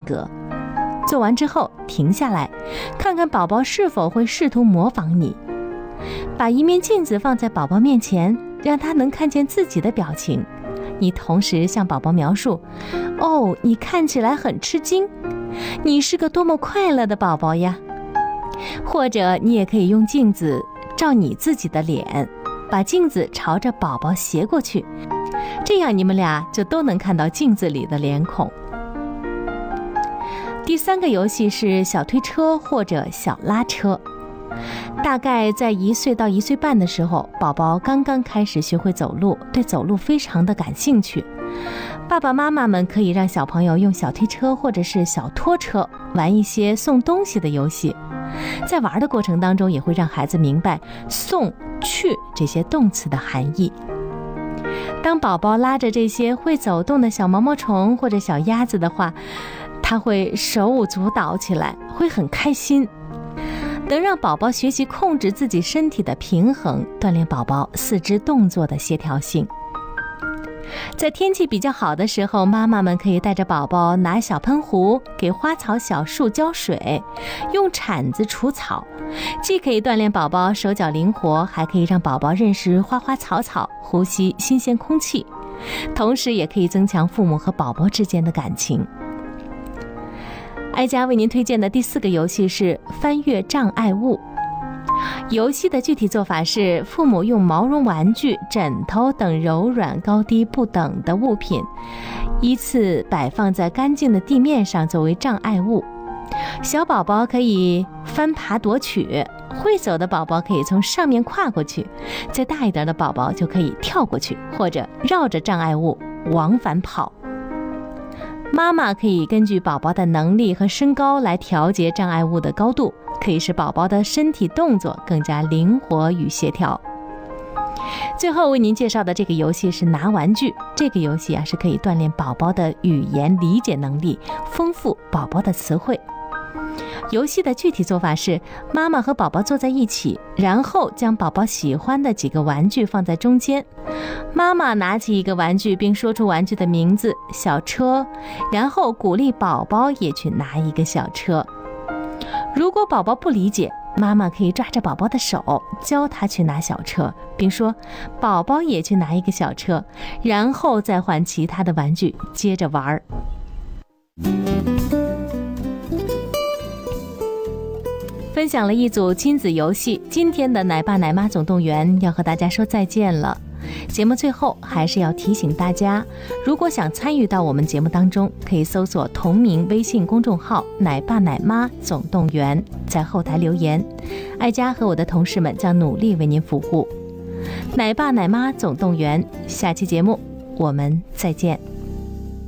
格。做完之后停下来，看看宝宝是否会试图模仿你。把一面镜子放在宝宝面前，让他能看见自己的表情。你同时向宝宝描述：哦，你看起来很吃惊，你是个多么快乐的宝宝呀。或者你也可以用镜子照你自己的脸，把镜子朝着宝宝斜过去，这样你们俩就都能看到镜子里的脸孔。第3个游戏是小推车或者小拉车。大概在1岁到1岁半的时候，宝宝刚刚开始学会走路，对走路非常的感兴趣。爸爸妈妈们可以让小朋友用小推车或者是小拖车玩一些送东西的游戏。在玩的过程当中，也会让孩子明白送、去这些动词的含义。当宝宝拉着这些会走动的小毛毛虫或者小鸭子的话，他会手舞足蹈起来，会很开心。能让宝宝学习控制自己身体的平衡，锻炼宝宝四肢动作的协调性。在天气比较好的时候，妈妈们可以带着宝宝拿小喷壶给花草小树浇水，用铲子除草，既可以锻炼宝宝手脚灵活，还可以让宝宝认识花花草草，呼吸新鲜空气，同时也可以增强父母和宝宝之间的感情。哀家为您推荐的第4个游戏是翻越障碍物。游戏的具体做法是，父母用毛绒玩具、枕头等柔软高低不等的物品依次摆放在干净的地面上作为障碍物。小宝宝可以翻爬夺取，会走的宝宝可以从上面跨过去，再大一点的宝宝就可以跳过去，或者绕着障碍物往返跑。妈妈可以根据宝宝的能力和身高来调节障碍物的高度，可以使宝宝的身体动作更加灵活与协调。最后为您介绍的这个游戏是拿玩具。这个游戏是可以锻炼宝宝的语言理解能力，丰富宝宝的词汇。游戏的具体做法是，妈妈和宝宝坐在一起，然后将宝宝喜欢的几个玩具放在中间。妈妈拿起一个玩具并说出玩具的名字，小车，然后鼓励宝宝也去拿一个小车。如果宝宝不理解，妈妈可以抓着宝宝的手，教他去拿小车，并说宝宝也去拿一个小车，然后再换其他的玩具接着玩。分享了一组亲子游戏，今天的奶爸奶妈总动员要和大家说再见了。节目最后还是要提醒大家，如果想参与到我们节目当中，可以搜索同名微信公众号奶爸奶妈总动员，在后台留言，哀家和我的同事们将努力为您服务。奶爸奶妈总动员，下期节目我们再见。